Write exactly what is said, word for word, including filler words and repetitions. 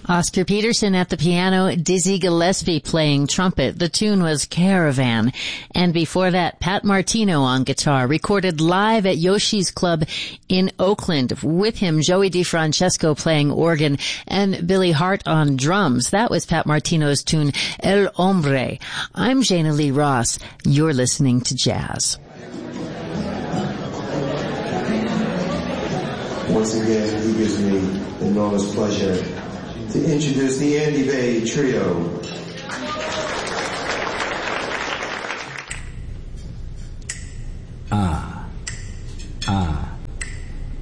Oscar Peterson at the piano, Dizzy Gillespie playing trumpet. The tune was Caravan. And before that, Pat Martino on guitar, recorded live at Yoshi's Club in Oakland. With him, Joey DeFrancesco playing organ and Billy Hart on drums. That was Pat Martino's tune, El Hombre. I'm Jana Lee Ross. You're listening to Jazz. Once again, it gives me enormous pleasure to introduce the Andy Bay Trio.